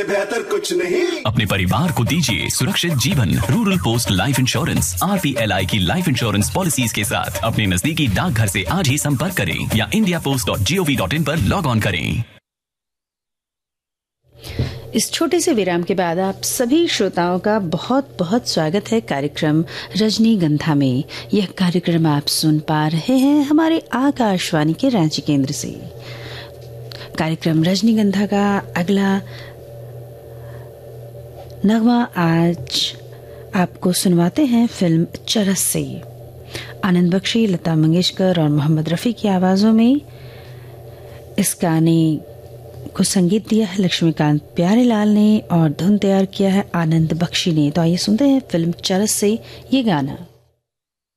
बेहतर कुछ नहीं। अपने परिवार को दीजिए सुरक्षित जीवन। Rural post life insurance RPLI की लाइफ इंश्योरेंस पॉलिसीज के साथ अपने नजदीकी डाकघर से आज ही संपर्क करें या indiapost.gov.in पर लॉग ऑन करें। इस छोटे से विराम के बाद आप सभी श्रोताओं का बहुत बहुत स्वागत है कार्यक्रम रजनीगंधा में। यह कार्यक्रम आप सुन पा रहे हैं हमारे आकाशवाणी के रांची केंद्र से। कार्यक्रम रजनीगंधा का अगला नगमा आज आपको सुनवाते हैं फिल्म चरस से। आनंद बख्शी, लता मंगेशकर और मोहम्मद रफी की आवाजों में इस गाने को संगीत दिया है लक्ष्मीकांत प्यारेलाल ने और धुन तैयार किया है आनंद बख्शी ने। तो आइए सुनते हैं फिल्म चरस से ये गाना।